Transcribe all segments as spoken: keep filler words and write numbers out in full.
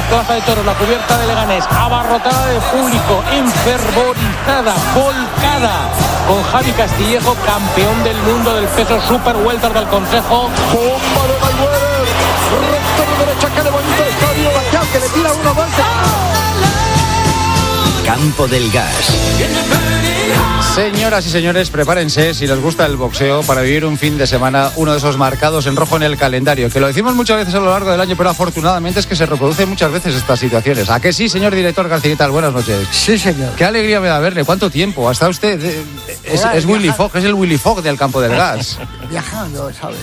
Plaza de Toros, la cubierta de Leganés, abarrotada de público, enfervorizada, volcada, con Javi Castillejo, campeón del mundo del peso super welter del Consejo. ¡Bomba de Mayweather! ¡Recto de derecha! ¡Qué bonito estadio! ¡Bastián, que le tira uno más! Campo del Gas. Señoras y señores, prepárense, si les gusta el boxeo, para vivir un fin de semana, uno de esos marcados en rojo en el calendario, que lo decimos muchas veces a lo largo del año, pero afortunadamente es que se reproducen muchas veces estas situaciones. ¿A que sí, señor director García? ¿Qué tal? Buenas noches. Sí, señor. Qué alegría me da verle. ¿Cuánto tiempo? ¿Hasta usted? Eh, es, Hola, es Willy viaja... Fogg, es el Willy Fogg del Campo del Gas. Viajando, ¿sabes?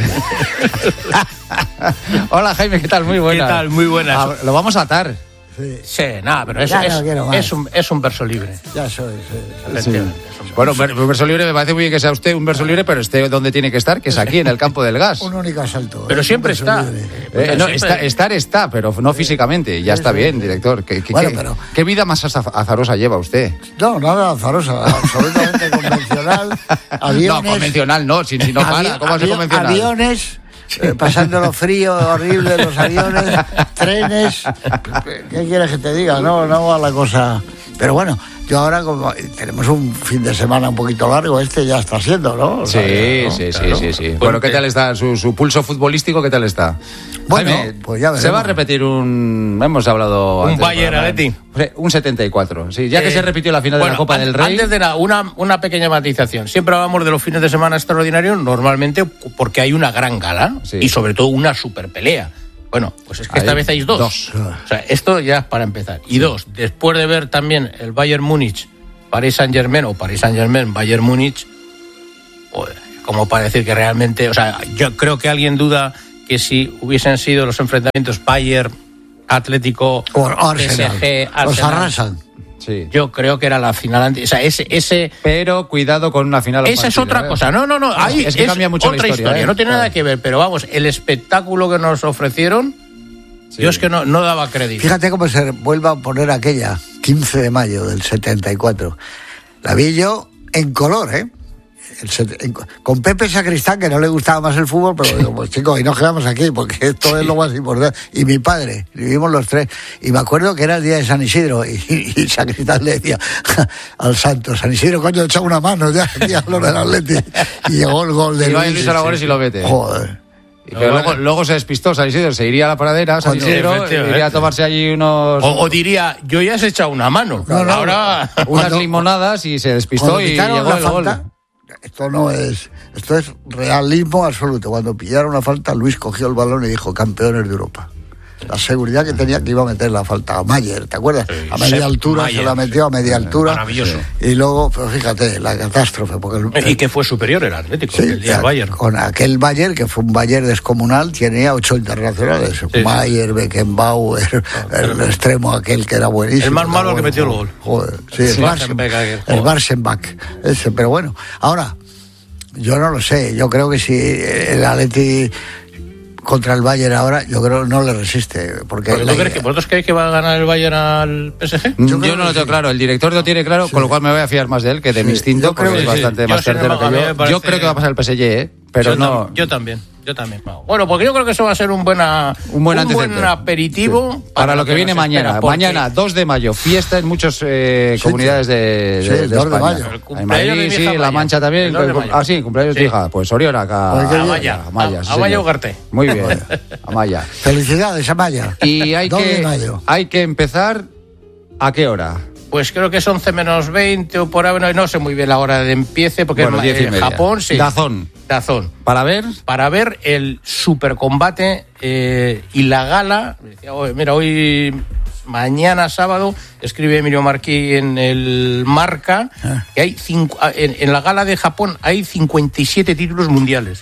Hola, Jaime, ¿qué tal? Muy buenas. ¿Qué tal? Muy buenas. Ah, lo vamos a atar. Sí, Sí, nada, pero es, Ya es, no quiero más. es, un, es un verso libre. ya soy. Sí. Sí. Bueno, un verso libre, me parece muy bien que sea usted un verso libre, pero esté donde tiene que estar, que es aquí, en el Campo del Gas. Un único asalto. Pero ¿eh? siempre Un está. verso libre. Eh, no, Siempre- está, estar está, pero no físicamente. Ya está bien, director. ¿Qué, qué, Bueno, qué- pero- ¿qué vida más aza- azarosa lleva usted? No, nada azarosa, absolutamente convencional. Aviones, No, convencional no, si, si no avi- para, ¿cómo va a ser avi- convencional? Aviones, eh, pasando lo frío, horrible de los aviones, trenes. ¿Qué quieres que te diga? No, no va la cosa. Pero bueno, yo ahora como tenemos un fin de semana un poquito largo, este ya está siendo, ¿no? O Sí, sea, ¿no? sí, Claro. sí, sí, sí. Bueno, ¿qué tal está su, su pulso futbolístico? ¿Qué tal está? Bueno, Jaime, pues ya veremos. se va a repetir un... Hemos hablado... Un antes del Bayern programa. Atleti. Un setenta y cuatro, sí. Ya que Eh, se repitió la final bueno, de la Copa an- del Rey... Antes de nada, una, una pequeña matización. Siempre hablamos de los fines de semana extraordinarios, normalmente porque hay una gran gala Sí. y sobre todo una super pelea. Bueno, pues es que esta Hay vez hay dos. dos. O sea, esto ya es para empezar. Y dos, después de ver también el Bayern Múnich, Paris Saint-Germain o Paris Saint-Germain, Bayern Múnich, pues, como para decir que realmente, o sea, yo creo que alguien duda que si hubiesen sido los enfrentamientos Bayern, Atlético, O P S Arsenal. G, Los Arsenal, arrasan. Sí. yo creo que era la final antes. O sea, ese, ese, Pero cuidado con una final. esa es partida, otra ¿eh? cosa. No, no, no. Ahí es que cambia mucho la otra historia, ¿eh? No tiene Claro. nada que ver. Pero vamos, el espectáculo que nos ofrecieron, Sí. yo es que no, no daba crédito. Fíjate cómo se vuelve a poner aquella, quince de mayo del setenta y cuatro. La vi yo en color, ¿eh? El set- en- con Pepe Sacristán, que no le gustaba más el fútbol, pero digo, pues chicos, y nos quedamos aquí, porque esto es lo más importante. Y mi padre, vivimos los tres. Y me acuerdo que era el día de San Isidro, y, y Sacristán le decía al santo, San Isidro, coño, echa una mano ya, ya lo del Atleti. Y llegó el gol de Y va Luis. Luis Aragones y lo mete. Joder. Y que luego, luego se despistó San Isidro, se iría a la pradera, San Coño, Isidro, efectivamente. iría a tomarse allí unos... O, o diría, yo ya has echado una mano. No, no, Ahora. unas cuando- limonadas y se despistó Cuando y pitaron llegó la el gol. falta, esto no es, esto es realismo absoluto. Cuando pillaron la falta, Luis cogió el balón y dijo, campeones de Europa. La seguridad que tenía que iba a meter la falta a Mayer, ¿te acuerdas? Sí, A media Sepp altura, Maier, se la metió a media altura. Maravilloso. Y luego, pero fíjate, la catástrofe. Porque el, Y que fue superior el Atlético, sí, el día del ya, Bayern. con aquel Bayern, que fue un Bayern descomunal, tenía ocho internacionales. sí. Mayer, Beckenbauer, el extremo aquel que era buenísimo. El más malo era que metió el bueno. gol. Joder, sí, el Sí, Barsenbach. Barsenbach, El joder. Barsenbach. Ese, pero bueno, ahora, yo no lo sé. Yo creo que si el Atleti contra el Bayern ahora, yo creo que no le resiste. Porque ¿Pero la- ¿tú crees que, ¿Vosotros creéis que va a ganar el Bayern al P S G? Yo, Yo creo no lo que tengo sí. claro, el director lo tiene claro, con lo cual me voy a fiar más de él que de mi instinto, yo creo porque que es sí. bastante Yo, más sin certero embargo, a que mí yo. me parece- Yo creo que va a pasar el P S G, ¿eh? Pero yo no... tam- yo también, yo también. Bueno, porque yo creo que eso va a ser un, buena, Un buen antecedente. aperitivo Sí. Para lo que viene nos espera, mañana. porque Mañana, dos de mayo, fiesta en muchas eh, Sí, comunidades de, sí, de, el de dos de España. mayo. El En cumpleaños de Madrid, mi sí, hija La Maya. Mancha también. El dos de mayo. Ah, sí, cumpleaños de Sí. tu hija. Pues Oriolaca. Oye, qué bien. Amaya, Amaya, sí, Amaya señor. Ugarte. Muy bien, Amaya. Felicidades, Amaya. Y hay dos de que, mayo. hay que empezar, ¿a qué hora? Pues creo que es once menos veinte o por ahí, no, no sé muy bien la hora de empiece, porque Bueno, en, diez y en media. Japón, sí. Dazón. Dazón. Para ver... Para ver el supercombate eh, y la gala. Decía, "Oye, mira, hoy, mañana sábado, escribe Emilio Marquí en el Marca, Ah. que hay cinco, en, en la gala de Japón hay cincuenta y siete títulos mundiales.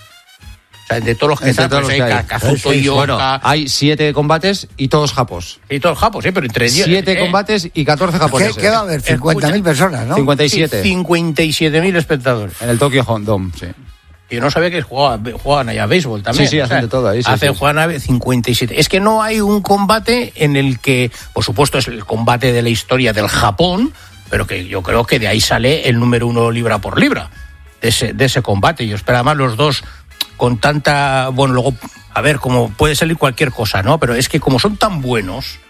O sea, de todos los que Entre están, todos pues los hay que hay. Kazuto, Sí, sí, sí. Ioka, Bueno, hay siete combates y todos japos. y todos japos, ¿eh? Pero entre diez. Siete eh, combates y catorce ¿Qué, japoneses. qué va a haber? cincuenta mil personas, ¿no? cincuenta y sí, siete. cincuenta y siete mil espectadores. En el Tokyo Dome, sí. Y no sabía que jugaban, jugaban allá a béisbol también. Sí, sí, hacen de todo ahí, sí, hacen, sí. juegan a cincuenta y siete. Es que no hay un combate en el que, por supuesto, es el combate de la historia del Japón, pero que yo creo que de ahí sale el número uno libra por libra de ese, de ese combate. Yo esperaba más los dos con tanta... Bueno, luego, a ver, como puede salir cualquier cosa, ¿no? Pero es que como son tan buenos,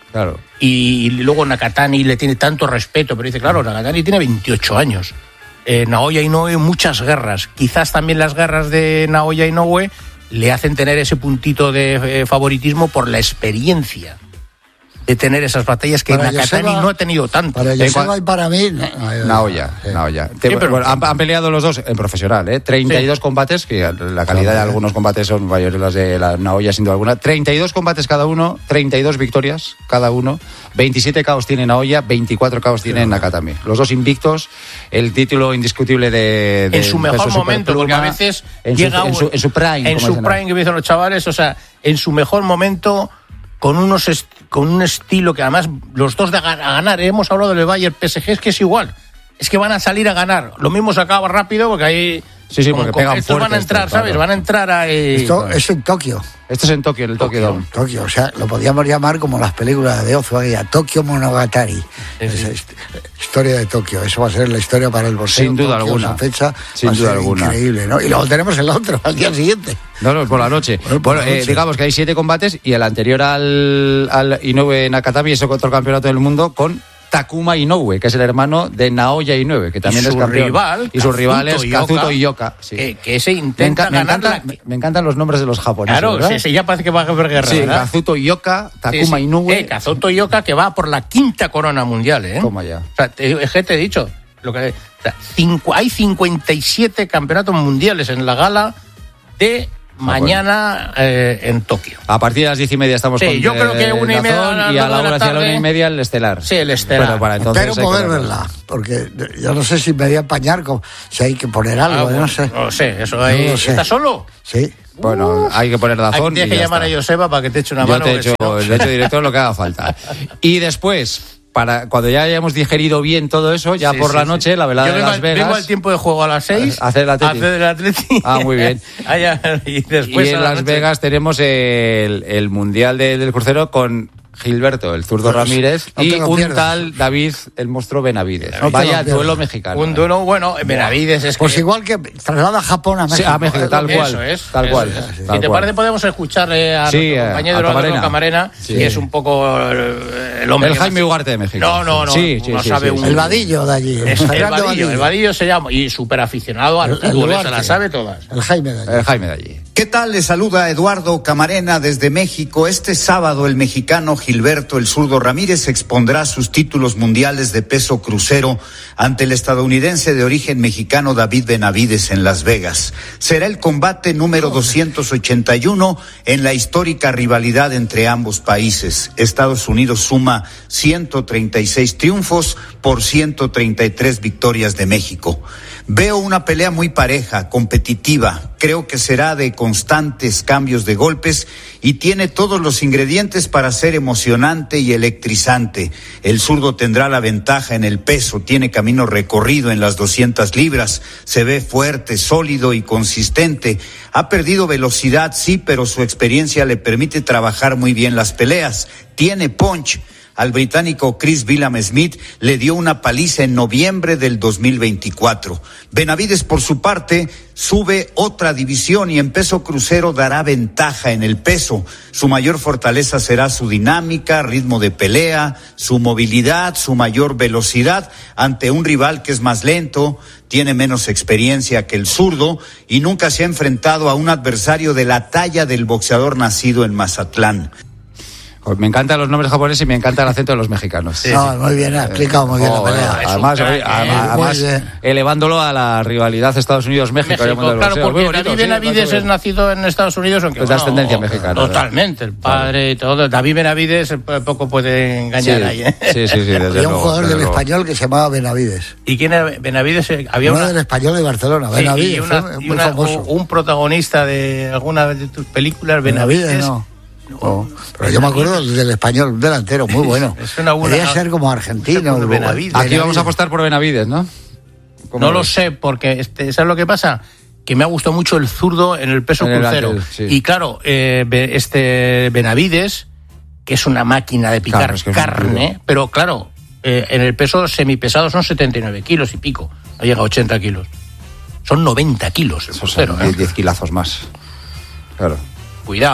Claro. Y, y luego Nakatani le tiene tanto respeto, pero dice, claro, Nakatani tiene veintiocho años. Eh, Naoya Inoue, muchas guerras. Quizás también las guerras de Naoya Inoue le hacen tener ese puntito de eh, favoritismo por la experiencia de tener esas batallas que para Nakatani Joseba, no ha tenido tanto. Para Joseba y para mí, Naoya. Sí. Naoya. Sí, bueno, bueno, han, han peleado los dos en profesional, ¿eh? treinta y dos sí. combates, que la calidad de algunos combates son mayores las de la Naoya, sin duda alguna. treinta y dos combates cada uno, treinta y dos victorias cada uno, veintisiete caos tiene Naoya, veinticuatro caos tiene sí, Nakatani. Los dos invictos, el título indiscutible de... de en su mejor momento, porque a veces en llega... Su, en, su, en su prime. En su prime, que dicen los chavales, o sea, en su mejor momento... Con, unos est- con un estilo que además los dos de a ganar, hemos hablado del Bayern P S G, es que es igual, es que van a salir a ganar, lo mismo se acaba rápido porque ahí sí, sí, porque pegan estos van a entrar, esto, ¿sabes? Claro. Van a entrar a... Eh... Esto es en Tokio. Esto es en Tokio, en el Tokio Dome. Tokio, o sea, lo podríamos llamar como las películas de Ozu, Tokio Monogatari. Sí, sí. Es, historia de Tokio, eso va a ser la historia para el boxeo. Sin duda Tokio, alguna. Esa fecha Sin va duda a ser alguna. Increíble, ¿no? Y luego tenemos el otro, al día siguiente. No, no, por la noche. Bueno, por bueno la noche. Eh, digamos que hay siete combates y el anterior al, al Inoue Nakatani es otro campeonato del mundo con Takuma Inoue, que es el hermano de Naoya Inoue, que también y es su campeón. Rival, y su rival es Kazuto Ioka. Sí. Que, que ese intenta me, encanta, ganar me, encanta, la... me encantan los nombres de los japoneses. Claro, sí, sí, ya parece que va a haber guerra. Sí, ¿verdad? Kazuto Ioka, Takuma sí, sí. Inoue. Eh, Kazuto Ioka, que va por la quinta corona mundial, ¿eh? Toma ya. O sea, te, es que te he dicho, lo que, o sea, cinco, hay cincuenta y siete campeonatos mundiales en la gala de mañana eh, en Tokio. A partir de las diez y media estamos sí, con yo creo que una y media y a la hora hacia la una y media el estelar. Sí, el estelar. Pero para entonces Espero poder verla, porque yo no sé si me voy a empañar, con, si hay que poner algo, ah, bueno, no sé. No sé, eso ahí... No sé. ¿Estás solo? Sí. Bueno, hay que poner Dazón. Tienes que llamar está. a Joseba para que te eche una yo mano. Te he hecho, no... el hecho director lo que haga falta. Y después... Para cuando ya hayamos digerido bien todo eso, ya sí, por sí, la noche, sí. la velada de Las Vegas. Vengo al tiempo de juego a las seis. A hacer el Atleti. Hacer el Atleti. Ah, muy bien. y después y en Las noche. Vegas tenemos el, el Mundial de, del Crucero con Gilberto, el zurdo pues, Ramírez, no y un pierdas. tal David, el monstruo Benavides. No Vaya duelo mexicano. Un duelo, bueno, Benavides es Pues que... igual que traslada a Japón a México. Sí, a México, tal cual. Eso es. Tal eso cual. Es. Tal si cual. te parece, podemos escucharle a sí, nuestro compañero Eduardo Camarena, sí. que es un poco el hombre... El Jaime Ugarte de México. No, no, no. Sí, sí, no sí, sabe sí, un... El vadillo de allí. El, el, vadillo, vadillo. el vadillo se llama, y súper aficionado al fútbol, se la sabe todas. El Jaime de allí. El Jaime de allí. ¿Qué tal? Les saluda Eduardo Camarena desde México. Este sábado el mexicano Gilberto El Zurdo Ramírez expondrá sus títulos mundiales de peso crucero ante el estadounidense de origen mexicano David Benavides en Las Vegas. Será el combate número doscientos ochenta y uno en la histórica rivalidad entre ambos países. Estados Unidos suma ciento treinta y seis triunfos por ciento treinta y tres victorias de México. Veo una pelea muy pareja, competitiva. Creo que será de constantes cambios de golpes y tiene todos los ingredientes para ser emocionante y electrizante. El zurdo tendrá la ventaja en el peso, tiene camino recorrido en las doscientas libras, se ve fuerte, sólido y consistente. Ha perdido velocidad, sí, pero su experiencia le permite trabajar muy bien las peleas. Tiene punch. Al británico Chris Billam Smith le dio una paliza en noviembre del dos mil veinticuatro. Benavides, por su parte, sube otra división y en peso crucero dará ventaja en el peso. Su mayor fortaleza será su dinámica, ritmo de pelea, su movilidad, su mayor velocidad ante un rival que es más lento, tiene menos experiencia que el zurdo y nunca se ha enfrentado a un adversario de la talla del boxeador nacido en Mazatlán. Pues me encantan los nombres japoneses y me encanta el acento de los mexicanos. Sí, no, sí. Muy bien, ha explicado muy bien oh, la pelea. Además, eh, además, además elevándolo a la rivalidad Estados Unidos-México. México, claro, porque bonito, David Benavides sí, es nacido en Estados Unidos, aunque es de ascendencia mexicana. Totalmente, el padre y todo. David Benavides poco puede engañar sí, ahí. ¿eh? Sí, sí, sí. Desde había luego, un jugador del luego. Español que se llamaba Benavides. ¿Y quién era Benavides? Había Uno una... del Español de Barcelona, sí, Benavides, y una, fue y muy una, famoso. Un protagonista de alguna de tus películas, Benavides. Benavides no. No, pero yo me acuerdo del Español, un delantero muy bueno. Es una buena... Podría ser como argentino. Benavides. Aquí vamos a apostar por Benavides, ¿no? No lo sé, porque este, ¿sabes lo que pasa? Que me ha gustado mucho el zurdo en el peso en el crucero. Aquel, sí. Y claro, eh, este Benavides, que es una máquina de picar claro, es que carne, pero claro, eh, en el peso semipesado son setenta y nueve kilos y pico. No llega a ochenta kilos. Son noventa kilos el crucero. Son diez, ¿eh? diez kilazos más. Claro. Cuidado.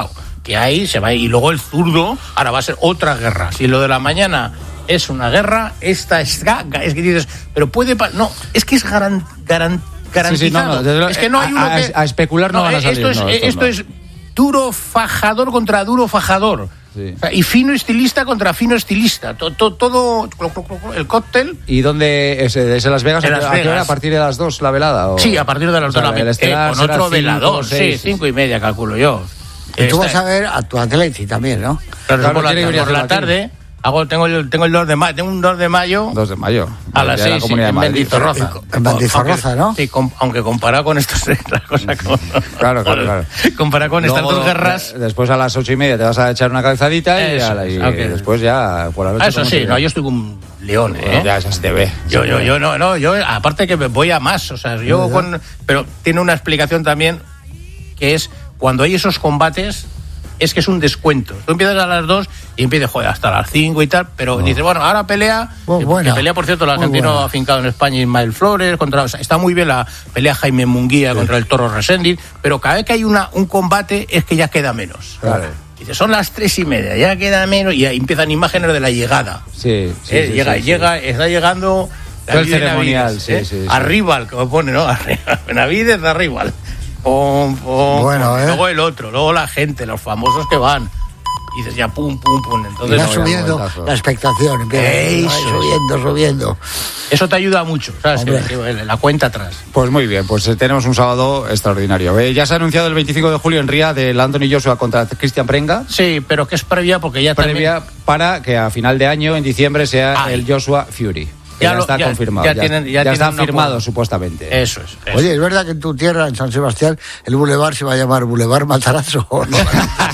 que ahí se va. Y luego el zurdo, ahora va a ser otra guerra. Si lo de la mañana es una guerra, esta es, es que dices, pero puede... No, es que es garan, garan, garantizado. Sí, sí, no, no, es que no hay uno a, que... A especular no, no van a salir. Esto es, no, esto esto no. es duro fajador contra duro fajador. Sí. O sea, y fino estilista contra fino estilista. Todo, todo, todo el cóctel. ¿Y dónde es? ¿Es en Las Vegas? En Las Vegas. ¿A partir de las dos la velada? ¿O? Sí, a partir de las dos. O sea, la eh, con otro velador. Sí, cinco y media, calculo yo. Y tú vas a ver a tu Atleti también, ¿no? Pero claro, por la, por la tarde... Hago, tengo el tengo el dos de mayo, tengo un dos de mayo. dos de mayo. A las seis sí, en Mendizorroza. En Mendizorroza, ¿no? Sí, com, aunque comparado con estos la cosa como, claro, claro, claro. Comparado con Luego, estas dos guerras. Después a las ocho y media te vas a echar una calzadita y, eso, a la, y okay. después ya por la noche. Ah, eso sí, no, yo estoy con León, ¿eh? Ya, ya se te ve. Yo, yo, yo, no, no, yo, aparte que voy a más, o sea, yo con, pero tiene una explicación también que es cuando hay esos combates. Es que es un descuento. Tú empiezas a las dos y empiezas, joder, hasta las cinco y tal, pero oh. dices, bueno, ahora pelea, oh, bueno. que pelea, por cierto, el argentino oh, bueno. afincado en España, Ismael Flores, contra, o sea, está muy bien la pelea Jaime Munguía sí. contra el Toro Reséndiz, pero cada vez que hay una, un combate es que ya queda menos. Claro. Dices, son las tres y media, ya queda menos, y ahí empiezan imágenes de la llegada. Sí, sí, eh, sí, llega, sí, llega, sí. está llegando... El ceremonial, sí, ¿eh? sí, sí. Arriba, como pone, ¿no? Benavides de arriba. Pum, pum, bueno, pum. ¿eh? Luego el otro, luego la gente, los famosos que van. Y dices ya pum, pum, pum. Entonces va no, subiendo la expectación, empieza va subiendo, subiendo. Eso te ayuda mucho, ¿sabes? Que, la cuenta atrás. Pues muy bien, pues tenemos un sábado extraordinario. Eh, ya se ha anunciado el veinticinco de julio en Ría del Anthony Joshua contra Cristian Prenga. Sí, pero que es previa porque ya previa también... para que a final de año, en diciembre, sea Ay. el Joshua Fury. Ya, ya lo, está ya, confirmado, ya, ya, tienen, ya, ya está firmado supuestamente. Eso es. Eso. Oye, ¿es verdad que en tu tierra, en San Sebastián, el bulevar se va a llamar Boulevard Matarazzo? ¿O no?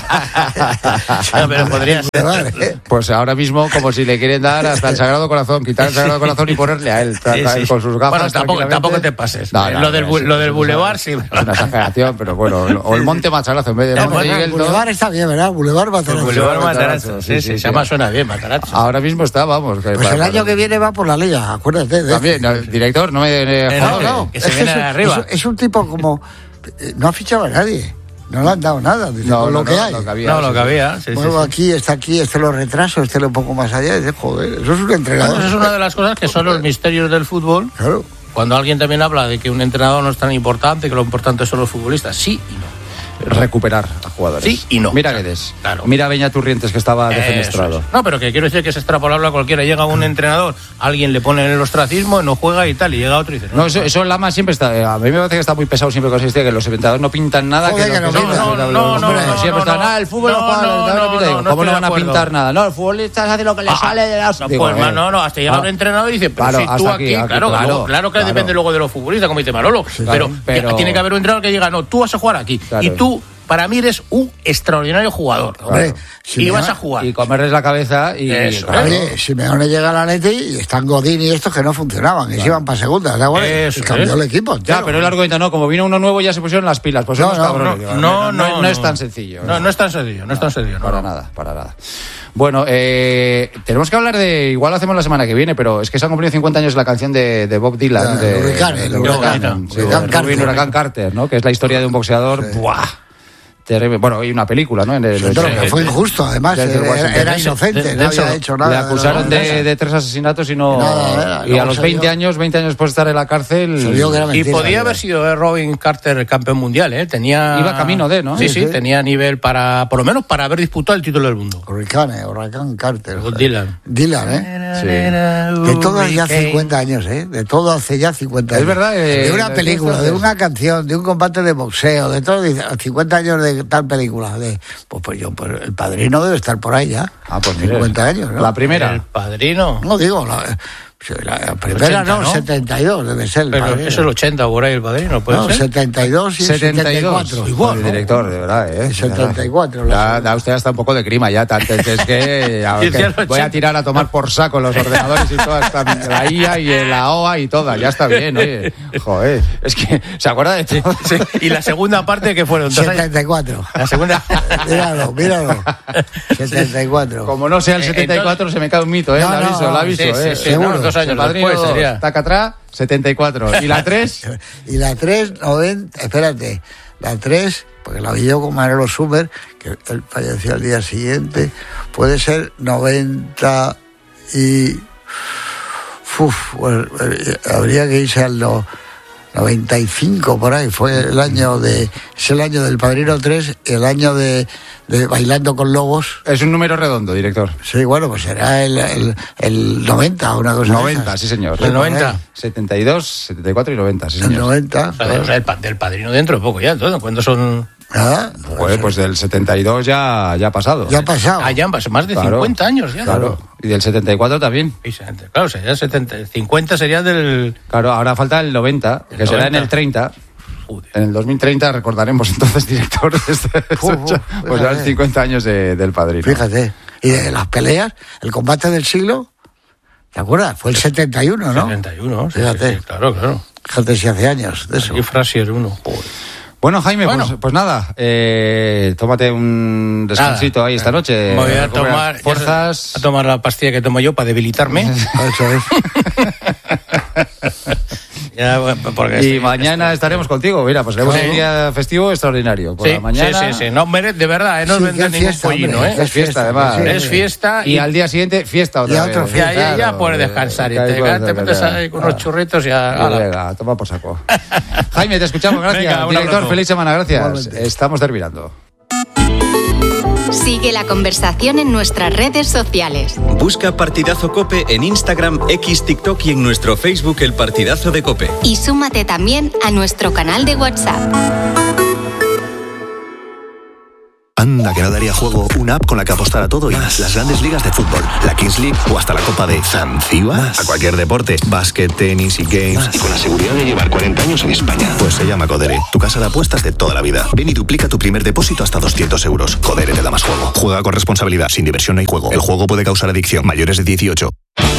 No, pero podría ser. ¿eh? Pues ahora mismo, como si le quieren dar hasta el Sagrado Corazón, quitar el Sagrado Corazón y ponerle a él, sí, sí. con sus gafas. Bueno, tampoco, tampoco te pases. No, no, lo del, es, lo del es, Boulevard, es, sí. Es una exageración, pero bueno. O el Monte Matarazzo en vez de no, Monte Miguel. El Boulevard está bien, ¿verdad? Boulevard Matarazzo. Boulevard Matarazzo, sí, sí. Se llama, suena bien, Matarazzo. Ahora mismo está, vamos. Pues el año que viene va por la Liga, acuérdate de También, no, director, no me... Eh, no, no, que se viene arriba. Es, es un tipo como... No ha fichado a nadie. No le han dado nada. Dice, no, no, lo no, que hay. Lo que había, no, lo que había. Sí, bueno, sí, aquí, sí. está aquí, este lo retraso, este lo un poco más allá. Y dice, joder, eso es un entrenador. Bueno, eso es una de las cosas que son los misterios del fútbol. Claro. Cuando alguien también habla de que un entrenador no es tan importante, que lo importante son los futbolistas. Sí y no. Recuperar a jugadores. Sí y no. Mira Guedes. Claro. Mira a Beñat Turrientes, que estaba defenestrado. Es. No, pero que quiero decir que es extrapolable a cualquiera. Llega un entrenador, alguien le pone en el ostracismo, no juega y tal, y llega otro y dice... No, no eso, eso Lama siempre está... A mí me parece que está muy pesado siempre con este, que los entrenadores no pintan nada. Joder, que, que no, no, pintan. no, no, no, no, no, siempre está... Ah, el fútbol no, no juega, no, no, no, no, no, ¿cómo no van a pintar nada? No, el futbolista hace lo que le ah, sale de las... No, Digo, pues, eh, no, no, hasta llega ah, un entrenador y dice, pero claro, si tú aquí... aquí, claro, claro, claro, claro que claro. depende luego de los futbolistas, como dice Manolo, sí, pero, claro, pero tiene que haber un entrenador que diga, no, tú vas a jugar aquí, claro. y tú... Para mí eres un extraordinario jugador. Hombre, y vas a jugar. Y comerles la cabeza y... Eso, claro. Oye, Simeone llega al Atleti y están Godín y estos que no funcionaban, que claro. se iban para segunda. ¿De acuerdo? Y cambió el equipo entero. Ya, pero él argumenta, no, como vino uno nuevo ya se pusieron las pilas. Pues no, somos no, cabrones. No, no, no, no, no, no es tan sencillo. No, no es tan sencillo, no es tan sencillo. Para nada, para nada. Bueno, eh, tenemos que hablar de... Igual lo hacemos la semana que viene, pero es que se han cumplido cincuenta años la canción de, de Bob Dylan. Ya, de, el Huracán, el Huracán. Sí, Huracán, Huracán Carter, ¿no? Que es la historia de un boxeador... Sí. ¡Buah! Terrible. Bueno, hay una película, ¿no? En el, sí, que fue injusto, además. Era, era inocente, de, de, no había hecho nada. Le acusaron de, de, de tres asesinatos y no. Nada, y a los veinte años, veinte años después de estar en la cárcel. Mentira, y podía haber sido Robin Carter el campeón mundial, ¿eh? Tenía. Iba camino de, ¿no? Sí, sí, sí, tenía nivel para. Por lo menos para haber disputado el título del mundo. Huracán, eh, Huracán Carter. Dylan. Dylan, ¿eh? Sí. De todo hace ya cincuenta años, ¿eh? De todo hace ya cincuenta años. Es verdad. Eh, de una película, de una canción, de un combate de boxeo, de todo. cincuenta años de tal película. De, pues, pues yo, pues el Padrino debe estar por ahí ya. Ah, pues cincuenta años, ¿no? La primera. El Padrino. No digo, la, la primera ochenta, no, ¿no? setenta y dos debe ser el Pero Padrino. Eso es el ochenta por ahí el Padrino, ¿puede no, ser? setenta y dos y setenta y cuatro. Igual, el director, de verdad, ¿eh? setenta y cuatro. Ya, ya usted está un poco de crima ya, tanto es que, a ver, que voy a tirar a tomar por saco los ordenadores y toda esta, la I A y la O A y toda, ya está bien, oye. Joder, es que se acuerda de todo. Sí, sí. Y la segunda parte que fueron setenta y cuatro. La segunda. Míralo, míralo. setenta y cuatro. Como no sea el setenta y cuatro, entonces, se me cae un mito, ¿eh? No, la aviso, no, la aviso, sí, ¿eh? Sí, seguro. Dos años después sería. Taca atrás, setenta y cuatro. ¿Y la tres? Y la tres, noventa, espérate, la tres, porque la vi yo con Manolo Sumer, que él falleció al día siguiente, puede ser noventa y... Uf, bueno, habría que irse al no, noventa y cinco por ahí, fue el año de... Es el año del Padrino tres y el año de, de Bailando con Lobos. Es un número redondo, director. Sí, bueno, pues será el, el, el noventa, una cosa noventa, sí señor. El noventa. setenta y dos, setenta y cuatro y noventa, sí señor. El noventa. O sea, o sea, el pa- del Padrino dentro de poco ya, entonces, ¿cuándo son...? Ah, Pues, pues del setenta y dos ya, ya ha pasado. ya ha pasado. Ah, ya han pasado más de Claro, cincuenta años ya. Claro, y del setenta y cuatro también. Claro, sería setenta, cincuenta sería del... Claro, ahora falta el noventa, que El será en noventa. el treinta. Joder. En el dos mil treinta recordaremos entonces, director, este, Uf, uf, pues ya fíjate. cincuenta años de- del Padrino. Fíjate. Y de las peleas, el combate del siglo, ¿te acuerdas? Fue el setenta y uno, ¿no? setenta y uno, sí, Fíjate. sí, sí, claro, claro. Fíjate si hace años de eso. Y Frasier uno. Joder. Bueno, Jaime, Bueno. Pues, pues nada, eh, tómate un descansito Nada. ahí esta noche. Voy a recupera tomar fuerzas. a tomar la pastilla que tomo yo para debilitarme. Eso es. Ya, bueno, porque Y estoy- mañana estaremos contigo. Mira, pues tenemos Sí. un día festivo extraordinario. Por Sí, la mañana. sí, sí, sí. No, mere- de verdad, eh, no Sí, es vender qué ningún fiesta, pollino, hombre, ¿eh? qué Es fiesta, además. sí, Es sí. fiesta Y al día siguiente, fiesta otra Y vez. otro Ya, ya, ya Claro, puedes eh, descansar y ahí te, puedes te metes descansar. ahí con unos churritos y Y a... ala. venga, toma por saco. Jaime, te escuchamos, gracias. Venga, un Director, abrazo. feliz semana, gracias. Igualmente. Estamos terminando. Sigue la conversación en nuestras redes sociales. Busca Partidazo Cope en Instagram, X, TikTok y en nuestro Facebook El Partidazo de Cope. Y súmate también a nuestro canal de WhatsApp. Anda, que no daría juego una app con la que apostar a todo y más. Las grandes ligas de fútbol, la Kings League o hasta la Copa de Zanzíbar. A cualquier deporte, básquet, tenis y games. Más. Y con la seguridad de llevar cuarenta años en España. Pues se llama Codere, tu casa de apuestas de toda la vida. Ven y duplica tu primer depósito hasta doscientos euros. Codere te da más juego. Juega con responsabilidad, sin diversión no hay juego. El juego puede causar adicción. Mayores de dieciocho.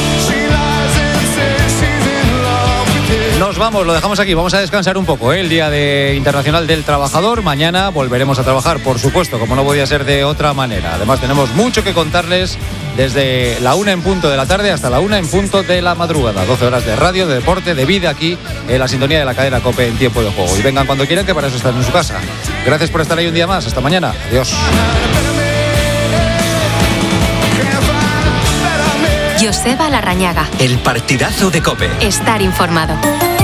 Nos vamos, lo dejamos aquí. Vamos a descansar un poco, ¿eh? El Día de Internacional del Trabajador. Mañana volveremos a trabajar, por supuesto, como no podía ser de otra manera. Además, tenemos mucho que contarles desde la una en punto de la tarde hasta la una en punto de la madrugada. doce horas de radio, de deporte, de vida aquí en la sintonía de la cadena COPE en tiempo de juego. Y vengan cuando quieran, que para eso están en su casa. Gracias por estar ahí un día más. Hasta mañana. Adiós. Joseba Larrañaga. El Partidazo de Cope. Estar informado.